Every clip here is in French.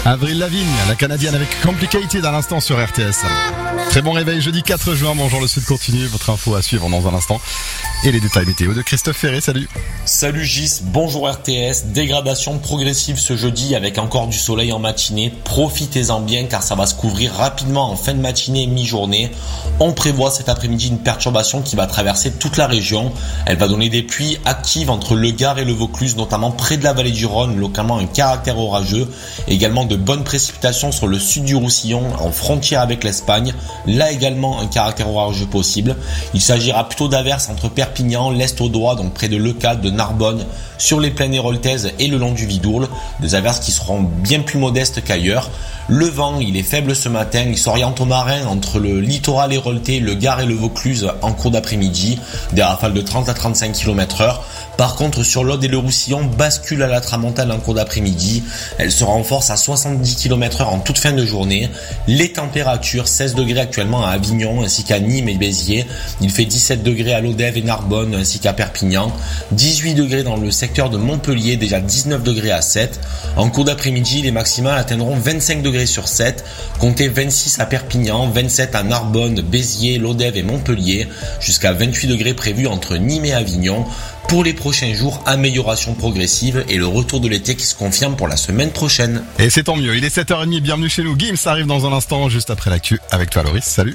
Avril Lavigne, la Canadienne avec Complicated à l'instant sur RTS. Très bon réveil jeudi 4 juin, bonjour le Sud continue, votre info à suivre dans un instant. Et les détails météo de Christophe Ferré, salut. Salut Gis, bonjour RTS, dégradation progressive ce jeudi avec encore du soleil en matinée, profitez-en bien car ça va se couvrir rapidement en fin de matinée et mi-journée. On prévoit cet après-midi une perturbation qui va traverser toute la région, elle va donner des pluies actives entre le Gard et le Vaucluse, notamment près de la vallée du Rhône, localement un caractère orageux, également de bonnes précipitations sur le sud du Roussillon, en frontière avec l'Espagne, là également un caractère orageux possible. Il s'agira plutôt d'averses entre Perpignan, l'Est audois, donc près de Leucate, de Narbonne, sur les plaines héroltaises et le long du Vidourle, des averses qui seront bien plus modestes qu'ailleurs. Le vent, il est faible ce matin, il s'oriente au marin entre le littoral héroltais, le Gard et le Vaucluse en cours d'après-midi, des rafales de 30 à 35 km/h. Par contre, sur l'Aude et le Roussillon, bascule à la tramontane en cours d'après-midi. Elle se renforce à 70 km/h en toute fin de journée. Les températures, 16 degrés actuellement à Avignon ainsi qu'à Nîmes et Béziers. Il fait 17 degrés à Lodève et Narbonne ainsi qu'à Perpignan. 18 degrés dans le secteur de Montpellier, déjà 19 degrés à 7. En cours d'après-midi, les maximales atteindront 25 degrés sur 7. Comptez 26 à Perpignan, 27 à Narbonne, Béziers, Lodève et Montpellier. Jusqu'à 28 degrés prévus entre Nîmes et Avignon. Pour les prochains jours, amélioration progressive et le retour de l'été qui se confirme pour la semaine prochaine. Et c'est tant mieux, il est 7h30, bienvenue chez nous. Gims arrive dans un instant, juste après l'actu avec toi Loris, salut.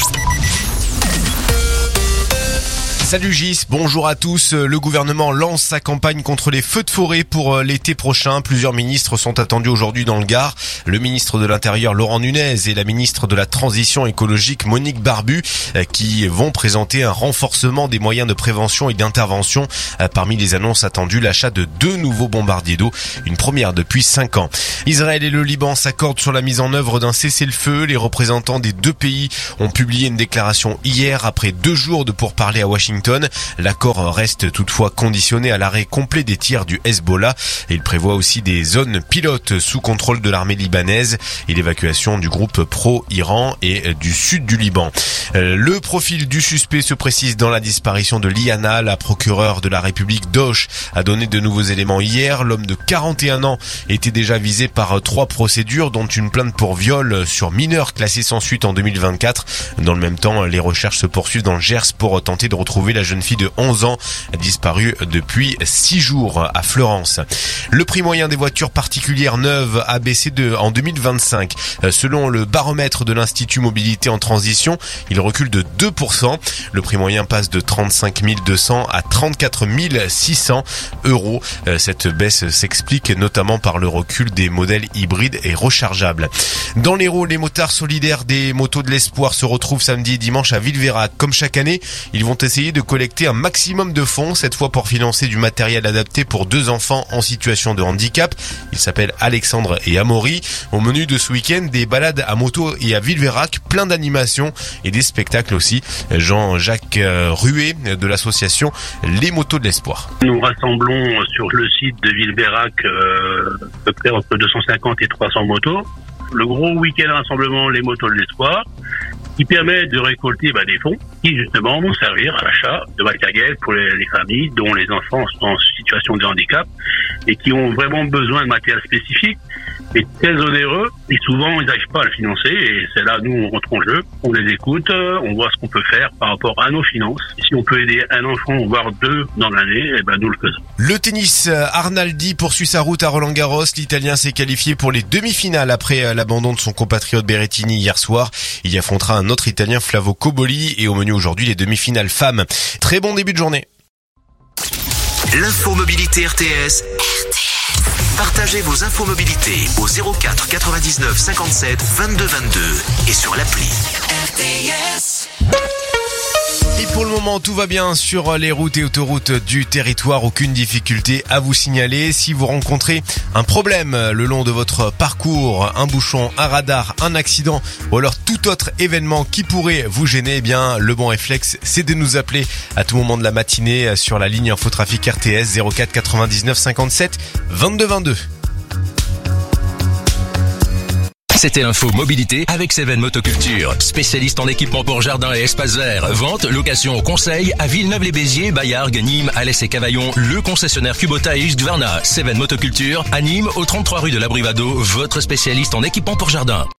Salut Gis, bonjour à tous. Le gouvernement lance sa campagne contre les feux de forêt pour l'été prochain. Plusieurs ministres sont attendus aujourd'hui dans le Gard. Le ministre de l'Intérieur Laurent Nunez et la ministre de la Transition écologique Monique Barbu qui vont présenter un renforcement des moyens de prévention et d'intervention. Parmi les annonces attendues, l'achat de 2 nouveaux bombardiers d'eau, une première depuis 5 ans. Israël et le Liban s'accordent sur la mise en œuvre d'un cessez-le-feu. Les représentants des deux pays ont publié une déclaration hier après 2 jours de pourparlers à Washington. L'accord reste toutefois conditionné à l'arrêt complet des tirs du Hezbollah. Il prévoit aussi des zones pilotes sous contrôle de l'armée libanaise et l'évacuation du groupe pro-Iran et du sud du Liban. Le profil du suspect se précise dans la disparition de Liana. La procureure de la République d'Auch a donné de nouveaux éléments hier. L'homme de 41 ans était déjà visé par 3 procédures, dont une plainte pour viol sur mineur classée sans suite en 2024. Dans le même temps, les recherches se poursuivent dans le Gers pour tenter de retrouver la jeune fille de 11 ans disparue depuis 6 jours à Fleurance. Le prix moyen des voitures particulières neuves a baissé en 2025. Selon le baromètre de l'Institut Mobilité en Transition, il recule de 2%. Le prix moyen passe de 35 200 à 34 600 euros. Cette baisse s'explique notamment par le recul des modèles hybrides et rechargeables. Dans l'Hérault, les motards solidaires des Motos de l'Espoir se retrouvent samedi et dimanche à Villeveyrac. Comme chaque année, ils vont essayer de collecter un maximum de fonds, cette fois pour financer du matériel adapté pour 2 enfants en situation de handicap. Ils s'appellent Alexandre et Amaury. Au menu de ce week-end, des balades à moto et à Villeveyrac, plein d'animations et des spectacles aussi. Jean-Jacques Ruet de l'association Les Motos de l'Espoir. Nous rassemblons sur le site de Villeveyrac à peu près entre 250 et 300 motos. Le gros week-end rassemblement Les Motos de l'Espoir, qui permet de récolter des fonds qui justement vont servir à l'achat de matériel pour les familles dont les enfants sont en situation de handicap et qui ont vraiment besoin de matériel spécifique et très onéreux, et souvent ils n'arrivent pas à le financer, et c'est là nous on rentre en jeu, on les écoute, on voit ce qu'on peut faire par rapport à nos finances. Et si on peut aider un enfant voire 2 dans l'année, nous le faisons. Le tennis, Arnaldi poursuit sa route à Roland-Garros. L'Italien s'est qualifié pour les demi-finales après l'abandon de son compatriote Berrettini hier soir. Il y affrontera un autre Italien, Flavio Cobolli, et au menu aujourd'hui les demi-finales femmes. Très bon début de journée. L'info mobilité RTS. Partagez vos infos mobilité au 04 99 57 22 22 et sur l'appli RTS. Et pour le moment, tout va bien sur les routes et autoroutes du territoire. Aucune difficulté à vous signaler. Si vous rencontrez un problème le long de votre parcours, un bouchon, un radar, un accident ou alors tout autre événement qui pourrait vous gêner, le bon réflexe, c'est de nous appeler à tout moment de la matinée sur la ligne Infotrafic RTS 04 99 57 22 22. C'était l'info mobilité avec Seven Motoculture, spécialiste en équipement pour jardin et espace vert. Vente, location, conseil à Villeneuve-les-Béziers, Bayargues, Nîmes, Alès et Cavaillon. Le concessionnaire Kubota et Husqvarna. Seven Motoculture à Nîmes, au 33 rue de l'Abrivado, votre spécialiste en équipement pour jardin.